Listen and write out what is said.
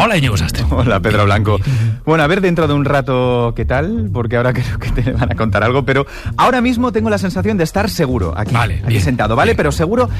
Hola, Íñigo Sastre. Hola, Pedro Blanco. Bueno, a ver dentro de un rato qué tal, porque ahora creo que te van a contar algo, pero ahora mismo tengo la sensación de estar seguro aquí, Vale, aquí bien, sentado, ¿vale? bien. Pero seguro